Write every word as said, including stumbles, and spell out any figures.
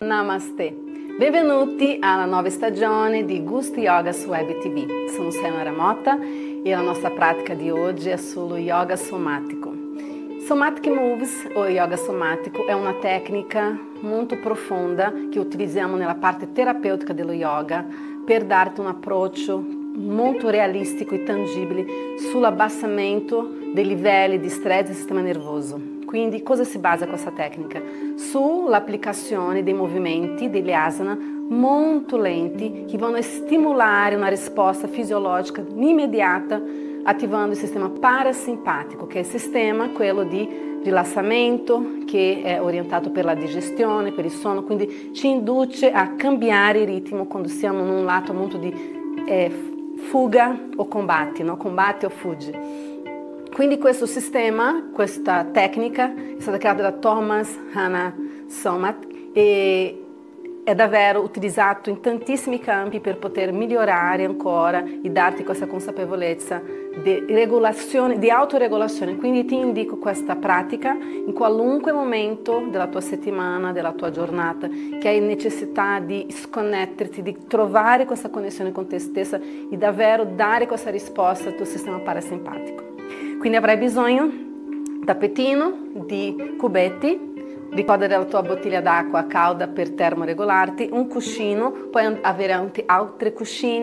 Namastê! Benvenuti alla nuova stagione di Gusto Yoga su Web T V. Sono Sayonara Motta e la nostra pratica di oggi è sullo yoga somatico. Somatic Moves o yoga somatico è una tecnica molto profonda che utilizziamo nella parte terapeutica dello yoga per darti un approccio molto realistico e tangibile sull'abbassamento dei livelli di stress del sistema nervoso. Quindi cosa si basa questa tecnica? Sull'applicazione dei movimenti, degli asana molto lenti che vanno a stimolare una risposta fisiologica immediata attivando il sistema parasimpatico, che è il sistema quello di rilassamento, che è orientato per la digestione, per il sonno, quindi ci induce a cambiare il ritmo quando siamo in un lato molto di eh, fuga o combate, no? Combate o fugge. Quindi questo sistema, questa tecnica è stata creata da Thomas Hannah Somat e è davvero utilizzato in tantissimi campi per poter migliorare ancora e darti questa consapevolezza di regolazione, di autoregolazione. Quindi ti indico questa pratica in qualunque momento della tua settimana, della tua giornata, che hai necessità di sconnetterti, di trovare questa connessione con te stessa e davvero dare questa risposta al tuo sistema parasimpatico. Quindi avrai bisogno di tappetino, di cubetti, ricorda della tua bottiglia d'acqua calda per termoregolarti, un cuscino, puoi avere anche altri cuscini